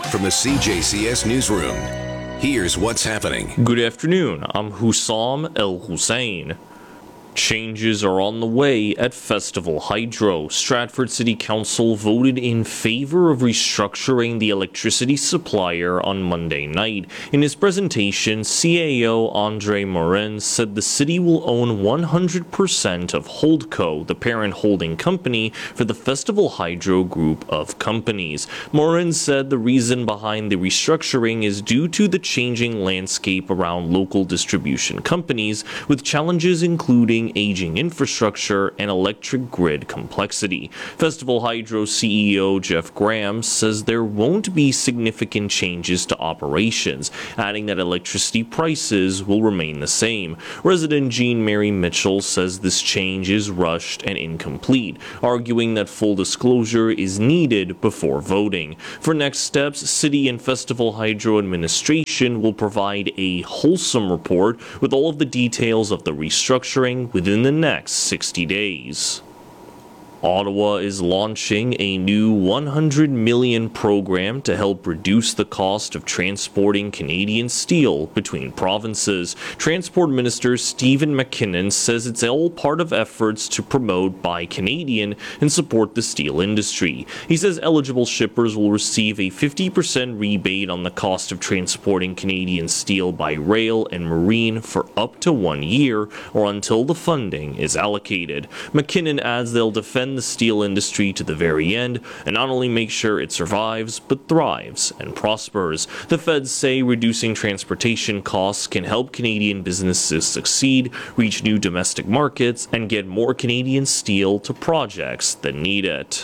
From the CJCS Newsroom, here's what's happening. Good afternoon, I'm Hussam El Hussein. Changes are on the way at Festival Hydro. Stratford City Council voted in favor of restructuring the electricity supplier on Monday night. In his presentation, CAO Andre Morin said the city will own 100% of Holdco, the parent holding company for the Festival Hydro group of companies. Morin said the reason behind the restructuring is due to the changing landscape around local distribution companies, with challenges including aging infrastructure and electric grid complexity. Festival Hydro CEO Jeff Graham says there won't be significant changes to operations, adding that electricity prices will remain the same. Resident Jean Mary Mitchell says this change is rushed and incomplete, arguing that full disclosure is needed before voting. For next steps, City and Festival Hydro administration will provide a wholesome report with all of the details of the restructuring within the next 60 days. Ottawa is launching a new $100 million program to help reduce the cost of transporting Canadian steel between provinces. Transport Minister Stephen McKinnon says it's all part of efforts to promote Buy Canadian and support the steel industry. He says eligible shippers will receive a 50% rebate on the cost of transporting Canadian steel by rail and marine for up to 1 year or until the funding is allocated. McKinnon adds they'll defend the steel industry to the very end and not only make sure it survives but thrives and prospers. The feds say reducing transportation costs can help Canadian businesses succeed, reach new domestic markets, and get more Canadian steel to projects that need it.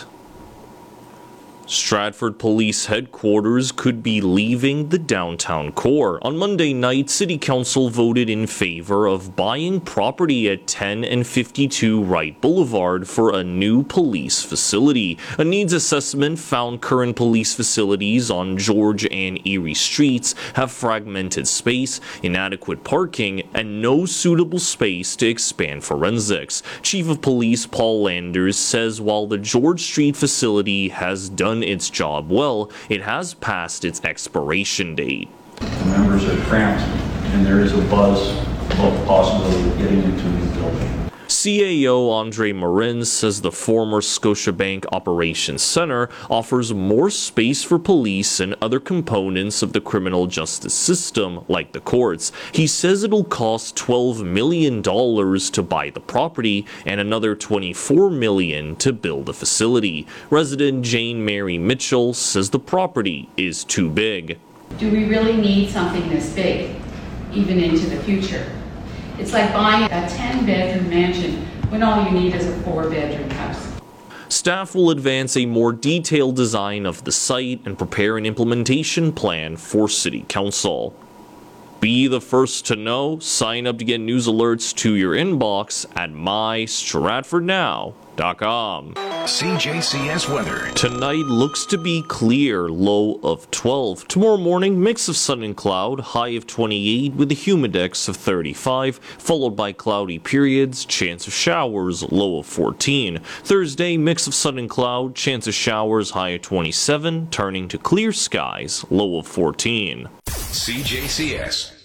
Stratford Police Headquarters could be leaving the downtown core. On Monday night, City Council voted in favor of buying property at 10 and 52 Wright Boulevard for a new police facility. A needs assessment found current police facilities on George and Erie streets have fragmented space, inadequate parking, and no suitable space to expand forensics. Chief of Police Paul Landers says while the George Street facility has done its job well, it has passed its expiration date. The members are cramped and there is a buzz about the possibility of getting into a new building. CAO Andre Morin says the former Scotiabank Operations Center offers more space for police and other components of the criminal justice system, like the courts. He says it'll cost $12 million to buy the property and another $24 million to build a facility. Resident Jane Mary Mitchell says the property is too big. Do we really need something this big, even into the future? It's like buying a 10-bedroom mansion when all you need is a 4-bedroom house. Staff will advance a more detailed design of the site and prepare an implementation plan for City Council. Be the first to know. Sign up to get news alerts to your inbox at mystratfordnow.com. CJCS weather. Tonight looks to be clear, low of 12. Tomorrow morning, mix of sun and cloud, high of 28 with a humidex of 35, followed by cloudy periods, chance of showers, low of 14. Thursday, mix of sun and cloud, chance of showers, high of 27, turning to clear skies, low of 14. CJCS.